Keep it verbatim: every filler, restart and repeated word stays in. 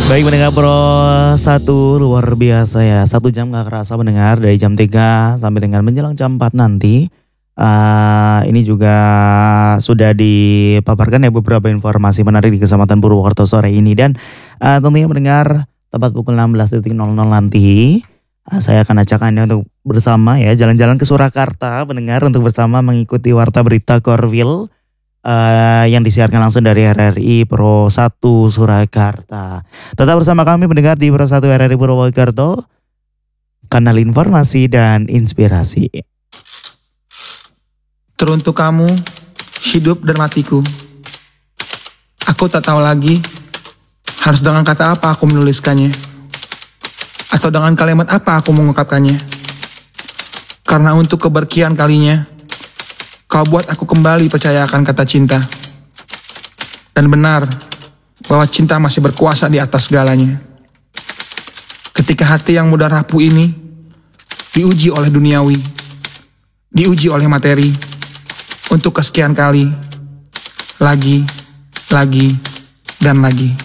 Baik mendengar Pro satu luar biasa ya. Satu jam gak kerasa mendengar dari jam tiga sampai dengan menjelang jam empat nanti. Uh, ini juga sudah dipaparkan ya beberapa informasi menarik di Kecamatan Purwokerto sore ini. Dan uh, tentunya mendengar tepat pukul enam belas nol nol nanti. Uh, saya akan ajak Anda untuk bersama ya jalan-jalan ke Surakarta mendengar untuk bersama mengikuti Warta Berita Korwil. Uh, yang disiarkan langsung dari R R I Pro satu Surakarta. Tetap bersama kami mendengar di Pro satu R R I Purwokerto, kanal informasi dan inspirasi. Teruntuk kamu, hidup dan matiku. Aku tak tahu lagi harus dengan kata apa aku menuliskannya, atau dengan kalimat apa aku mengungkapkannya. Karena untuk keberkian kalinya, kau buat aku kembali percaya akan kata cinta. Dan benar bahwa cinta masih berkuasa di atas segalanya. Ketika hati yang mudah rapuh ini diuji oleh duniawi, diuji oleh materi, untuk kesekian kali, lagi, lagi, dan lagi.